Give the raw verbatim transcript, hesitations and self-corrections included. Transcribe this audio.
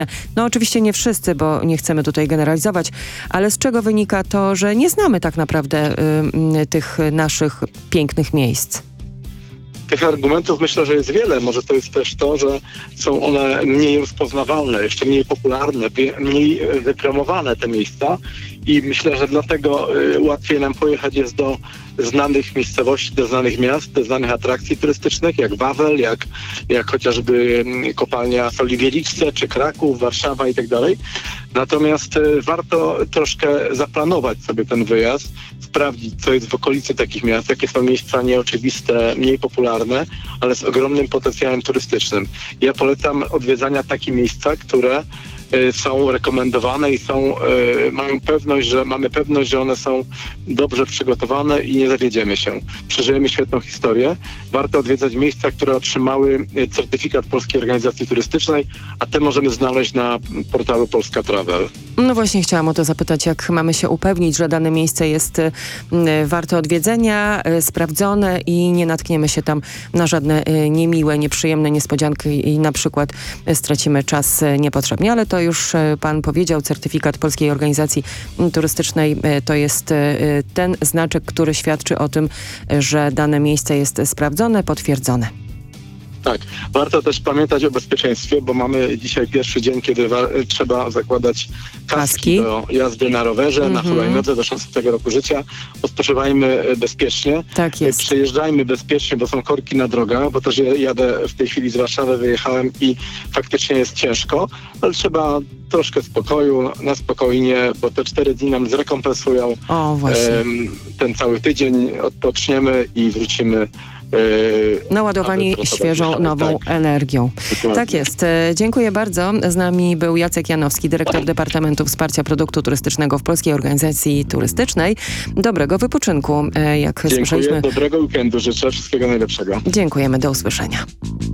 No oczywiście nie wszyscy, bo nie chcemy tutaj generalizować, ale z czego wynika to, że nie znamy tak naprawdę y, tych naszych pięknych miejsc? Tych argumentów myślę, że jest wiele. Może to jest też to, że są one mniej rozpoznawalne, jeszcze mniej popularne, mniej wypromowane te miejsca i myślę, że dlatego łatwiej nam pojechać jest do znanych miejscowości, do znanych miast, do znanych atrakcji turystycznych, jak Wawel, jak, jak chociażby kopalnia Soli Wieliczce, czy Kraków, Warszawa i tak dalej. Natomiast warto troszkę zaplanować sobie ten wyjazd, sprawdzić, co jest w okolicy takich miast, jakie są miejsca nieoczywiste, mniej popularne, ale z ogromnym potencjałem turystycznym. Ja polecam odwiedzania takich miejsca, które są rekomendowane i są, mają pewność, że mamy pewność, że one są dobrze przygotowane i nie zawiedziemy się. Przeżyjemy świetną historię. Warto odwiedzać miejsca, które otrzymały certyfikat Polskiej Organizacji Turystycznej, a te możemy znaleźć na portalu Polska Travel. No właśnie chciałam o to zapytać, jak mamy się upewnić, że dane miejsce jest y, warte odwiedzenia, y, sprawdzone i nie natkniemy się tam na żadne y, niemiłe, nieprzyjemne niespodzianki i na przykład y, stracimy czas y, niepotrzebnie. Ale to już y, pan powiedział, certyfikat Polskiej Organizacji Turystycznej y, to jest y, ten znaczek, który świadczy o tym, y, że dane miejsce jest sprawdzone, potwierdzone. Tak, warto też pamiętać o bezpieczeństwie, bo mamy dzisiaj pierwszy dzień, kiedy wa- trzeba zakładać kaski, Kaski. do jazdy na rowerze, Mhm. na hulajnodze do szesnastego roku życia. Odpoczywajmy bezpiecznie. Tak jest. Przejeżdżajmy bezpiecznie, bo są korki na drogach, bo też ja jadę w tej chwili z Warszawy, wyjechałem i faktycznie jest ciężko, ale trzeba troszkę spokoju, na spokojnie, bo te cztery dni nam zrekompensują O, właśnie. em, ten cały tydzień, odpoczniemy i wrócimy Naładowani aby świeżą, tak, nową tak. energią. Dokładnie. Tak jest. E, Dziękuję bardzo. Z nami był Jacek Janowski, dyrektor Departamentu Wsparcia Produktu Turystycznego w Polskiej Organizacji Turystycznej. Dobrego wypoczynku, e, jak Dziękuję, słyszeliśmy. dobrego weekendu, życzę wszystkiego najlepszego. Dziękujemy, do usłyszenia.